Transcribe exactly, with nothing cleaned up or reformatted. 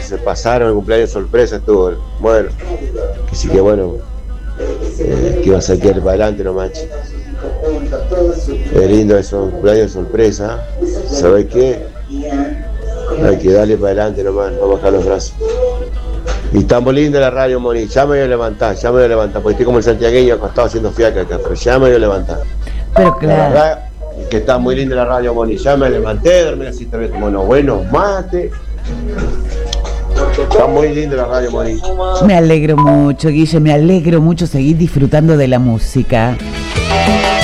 se pasaron, el cumpleaños sorpresa estuvo bueno. Así que bueno, eh, que vas a quedar para adelante nomás, chicos. Es lindo eso, cumpleaños sorpresa. ¿Sabes qué? Hay que darle para adelante nomás, no bajar los brazos. Y está muy linda la radio, Moni. Ya me voy a levantar, ya me voy a levantar, porque estoy como el santiagueño acostado haciendo fiaca acá, pero ya me voy a levantar. Pero claro. La verdad que está muy linda la radio, Moni. Ya me levanté, dormí así, tal vez tomando buenos mates. Está muy linda la radio, Moni. Me alegro mucho, Guille, me alegro mucho seguir disfrutando de la música.